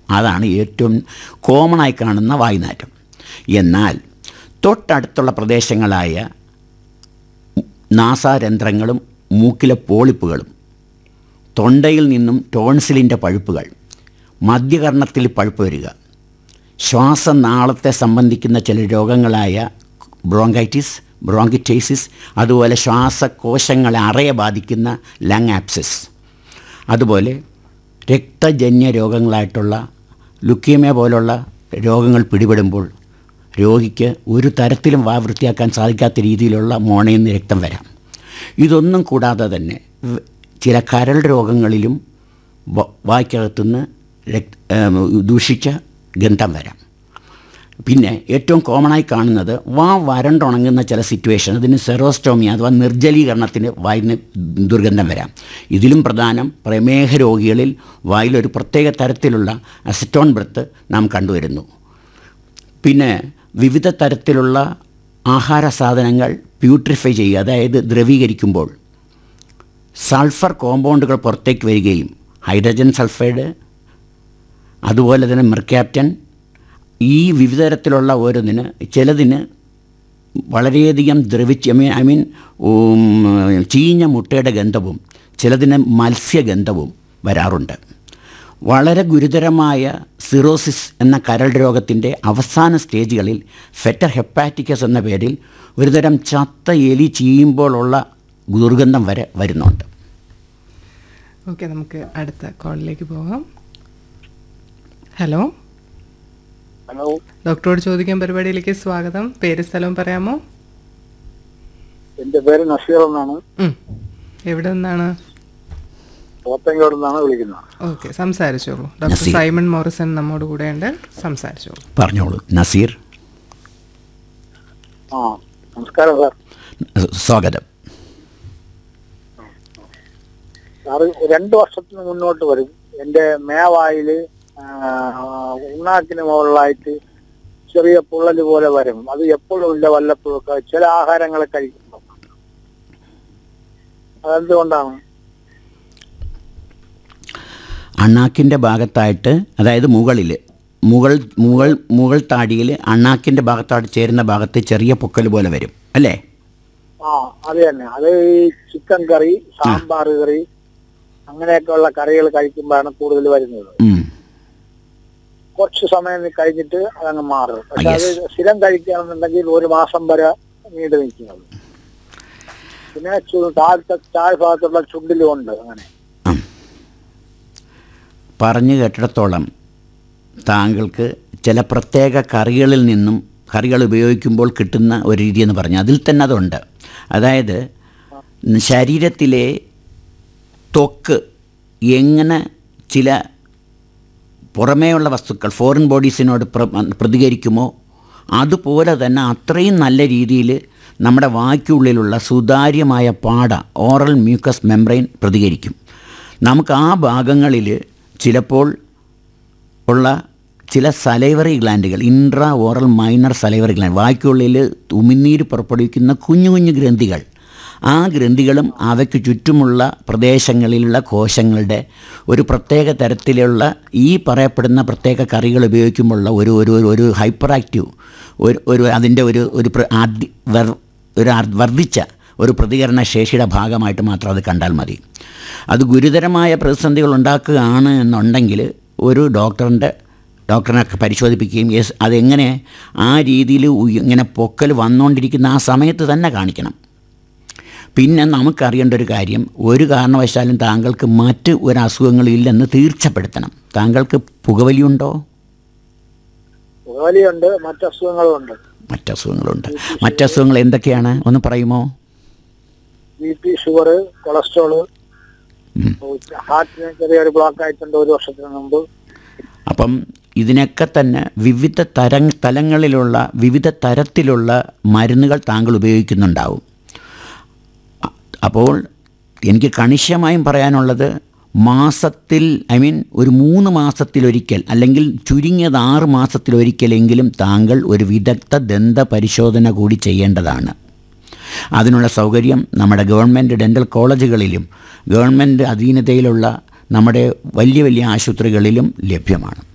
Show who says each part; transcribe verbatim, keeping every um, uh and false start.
Speaker 1: അതാണ് ഏറ്റവും കോമണായി കാണുന്ന വായുനാറ്റം. എന്നാൽ തൊട്ടടുത്തുള്ള പ്രദേശങ്ങളായ നാസാരന്ധ്രങ്ങളും മൂക്കിലെ പോളിപ്പുകളും, തൊണ്ടയിൽ നിന്നും ടോൺസിലിൻ്റെ പഴുപ്പുകൾ, മധ്യകർണത്തിൽ പഴുപ്പ് വരിക, ശ്വാസനാളത്തെ സംബന്ധിക്കുന്ന ചില രോഗങ്ങളായ ബ്രോങ്കൈറ്റിസ്, ബ്രോങ്കിറ്റൈസിസ്, അതുപോലെ ശ്വാസകോശങ്ങളെ അറയെ ബാധിക്കുന്ന ലങ് ആപ്സിസ്, അതുപോലെ രക്തജന്യ രോഗങ്ങളായിട്ടുള്ള ലുക്കീമിയ പോലുള്ള രോഗങ്ങൾ പിടിപെടുമ്പോൾ രോഗിക്ക് ഒരു തരത്തിലും വാ വൃത്തിയാക്കാൻ സാധിക്കാത്ത രീതിയിലുള്ള മോണയിൽ നിന്ന് രക്തം വരാം. ഇതൊന്നും കൂടാതെ തന്നെ ചില കരൾ രോഗങ്ങളിലും വായ്ക്കകത്തുനിന്ന് രക്ത ദൂഷിച്ച ഗന്ധം വരാം. പിന്നെ ഏറ്റവും കോമണായി കാണുന്നത് വാ വരണ്ടുണങ്ങുന്ന ചില സിറ്റുവേഷൻ, അതിന് സെറോസ്റ്റോമി അഥവാ നിർജ്ജലീകരണത്തിന് വായിന് ദുർഗന്ധം വരാം. ഇതിലും പ്രധാനം പ്രമേഹ രോഗികളിൽ വായിലൊരു പ്രത്യേക തരത്തിലുള്ള അസിറ്റോൺ ബ്രത്ത് നാം കണ്ടുവരുന്നു. പിന്നെ വിവിധ തരത്തിലുള്ള ആഹാര സാധനങ്ങൾ പ്യൂട്രിഫൈ ചെയ്യുക, അതായത് ദ്രവീകരിക്കുമ്പോൾ സൾഫർ കോമ്പൗണ്ടുകൾ പുറത്തേക്ക് വരികയും ഹൈഡ്രജൻ സൾഫൈഡ്, അതുപോലെ തന്നെ മെർക്യാപ്റ്റൻ, ഈ വിവിധ തരത്തിലുള്ള ഓരോന്നിന് ചിലതിന് വളരെയധികം ദ്രവിച്ച് ഐ മീൻ ഐ മീൻ ചീഞ്ഞ മുട്ടയുടെ ഗന്ധവും ചിലതിന് മത്സ്യഗന്ധവും വരാറുണ്ട്. വളരെ ഗുരുതരമായ സിറോസിസ് എന്ന കരൾ രോഗത്തിൻ്റെ അവസാന സ്റ്റേജുകളിൽ ഫെറ്റർ ഹെപ്പാറ്റിക്കസ് എന്ന പേരിൽ ഒരുതരം ചത്ത എലി ചീയുമ്പോഴുള്ള ദുർഗന്ധം വരെ വരുന്നുണ്ട്.
Speaker 2: ഓക്കെ, നമുക്ക് അടുത്ത കോളിലേക്ക് പോകാം. ഹലോ
Speaker 3: ഹലോ,
Speaker 2: ഡോക്ടറോട് ചോദിക്കാൻ പരിപാടിയിലേക്ക് സ്വാഗതം. പേര് സ്ഥലവും പറയാമോ?
Speaker 3: എന്റെ പേര് നസീർ എന്നാണ്.
Speaker 2: എവിടെ നിന്നാണ്?
Speaker 3: പോത്തങ്കോട് നിന്നാണ് വിളിക്കുന്നത്.
Speaker 2: ഓക്കെ, സംസാരിച്ചോളൂ. ഡോക്ടർ സൈമൺ മോറിസൺ നമ്മോട് കൂടെ ഉണ്ട്, സംസാരിച്ചോളൂ.
Speaker 1: പറഞ്ഞോളൂ നസീർ.
Speaker 3: ആ, നമസ്കാരം സാർ.
Speaker 1: സ്വാഗതം.
Speaker 3: സാറ് രണ്ടു വർഷത്തിന് മുന്നോട്ട് വരും എന്റെ മേവായില് ഉണ്ണാക്കിന് മുകളിലായിട്ട് ചെറിയ പൊള്ളല് പോലെ വരും. അത് എപ്പോഴും ഇല്ല, വല്ലപ്പോഴും ഒക്കെ ചില ആഹാരങ്ങളെ കഴിക്കുമ്പോൾ. അതെന്തുകൊണ്ടാണ്?
Speaker 1: അണ്ണാക്കിൻ്റെ ഭാഗത്തായിട്ട്, അതായത് മുകളിൽ മുകൾ മുകൾ മുകൾ താടിയിൽ അണ്ണാക്കിൻ്റെ ഭാഗത്തായിട്ട് ചേരുന്ന ഭാഗത്ത് ചെറിയ പൊക്കൽ പോലെ വരും അല്ലേ?
Speaker 3: ആ, അത് തന്നെ. അത് ഈ ചിക്കൻ കറി, സാമ്പാർ കറി, അങ്ങനെയൊക്കെയുള്ള കറികൾ കഴിക്കുമ്പോഴാണ് കൂടുതൽ വരുന്നത്. കുറച്ച് സമയം കഴിഞ്ഞിട്ട് അതങ്ങ് മാറും. പക്ഷെ അത് സ്ഥിരം കഴിക്കുകയാണെന്നുണ്ടെങ്കിൽ ഒരു മാസം വരെ നീണ്ടു നിൽക്കുന്നത്. പിന്നെ താഴത്തെ താഴ്ഭാഗത്തുള്ള ചുണ്ടിലും ഉണ്ട് അങ്ങനെ.
Speaker 1: പറഞ്ഞു കേട്ടിടത്തോളം താങ്കൾക്ക് ചില പ്രത്യേക കറികളിൽ നിന്നും കറികൾ ഉപയോഗിക്കുമ്പോൾ കിട്ടുന്ന ഒരു രീതി എന്ന് പറഞ്ഞു, അതിൽ തന്നെ അതുണ്ട്. അതായത് ശരീരത്തിലെ ത്വക്ക് എങ്ങനെ ചില പുറമേയുള്ള വസ്തുക്കൾ ഫോറിൻ ബോഡീസിനോട് പ്രതികരിക്കുമോ അതുപോലെ തന്നെ അത്രയും നല്ല രീതിയിൽ നമ്മുടെ വായ്ക്കുള്ളിലുള്ള സുതാര്യമായ പാട, ഓറൽ മ്യൂക്കസ് മെംബ്രെയിൻ പ്രതികരിക്കും. നമുക്ക് ആ ഭാഗങ്ങളിൽ ചിലപ്പോൾ ഉള്ള ചില salivary ഗ്ലാൻഡുകൾ, intra oral minor salivary gland, വായ്ക്കുള്ളിൽ ഉമിനീര് പുറപ്പെടുവിക്കുന്ന കുഞ്ഞു കുഞ്ഞു ഗ്രന്ഥികൾ, ആ ഗ്രന്ഥികളും അവയ്ക്ക് ചുറ്റുമുള്ള പ്രദേശങ്ങളിലുള്ള കോശങ്ങളുടെ ഒരു പ്രത്യേക തരത്തിലുള്ള ഈ പറയപ്പെടുന്ന പ്രത്യേക കറികൾ ഉപയോഗിക്കുമ്പോഴുള്ള ഒരു ഒരു ഒരു ഹൈപ്പർ ആക്റ്റീവ് ഒരു ഒരു അതിൻ്റെ ഒരു ഒരു ഒരു വർദ്ധിച്ച ഒരു പ്രതികരണ ശേഷിയുടെ ഭാഗമായിട്ട് മാത്രം അത് കണ്ടാൽ മതി. അത് ഗുരുതരമായ പ്രതിസന്ധികൾ ഉണ്ടാക്കുകയാണ് എന്നുണ്ടെങ്കിൽ ഒരു ഡോക്ടറിൻ്റെ ഡോക്ടറിനെ പരിശോധിപ്പിക്കുകയും യെസ് അതെങ്ങനെ ആ രീതിയിൽ ഇങ്ങനെ പൊക്കൽ വന്നുകൊണ്ടിരിക്കുന്ന ആ സമയത്ത് തന്നെ കാണിക്കണം. പിന്നെ നമുക്കറിയേണ്ട ഒരു കാര്യം, ഒരു കാരണവശാലും താങ്കൾക്ക് മറ്റ് ഒരു അസുഖങ്ങളില്ലെന്ന് തീർച്ചപ്പെടുത്തണം. താങ്കൾക്ക് പുകവലിയുണ്ടോ?
Speaker 3: പുകവലിയുണ്ട്, മറ്റസുഖങ്ങളുണ്ട്.
Speaker 1: മറ്റസുഖങ്ങളുണ്ട്. മറ്റസുഖങ്ങൾ എന്തൊക്കെയാണ് ഒന്ന് പറയുമോ?
Speaker 3: ബി പി, ഷുഗർ, കൊളസ്ട്രോള്, ഹാർട്ടിന് ചെറിയൊരു ബ്ലോക്ക് ആയിട്ടുണ്ട് ഒരു വർഷത്തിന് മുമ്പ്.
Speaker 1: അപ്പം ഇതിനൊക്കെ തന്നെ വിവിധ തര തലങ്ങളിലുള്ള വിവിധ തരത്തിലുള്ള മരുന്നുകൾ താങ്കൾ ഉപയോഗിക്കുന്നുണ്ടാവും. അപ്പോൾ എനിക്ക് കണിശമായും പറയാനുള്ളത്, മാസത്തിൽ ഐ മീൻ ഒരു മൂന്ന് മാസത്തിലൊരിക്കൽ അല്ലെങ്കിൽ ചുരുങ്ങിയത് ആറ് മാസത്തിലൊരിക്കലെങ്കിലും താങ്കൾ ഒരു വിദഗ്ധ ദന്ത പരിശോധന കൂടി ചെയ്യേണ്ടതാണ്. അതിനുള്ള സൗകര്യം നമ്മുടെ ഗവൺമെൻറ് ഡെൻ്റൽ കോളേജുകളിലും ഗവൺമെൻറ് അധീനതയിലുള്ള നമ്മുടെ വലിയ വലിയ ആശുപത്രികളിലും ലഭ്യമാണ്.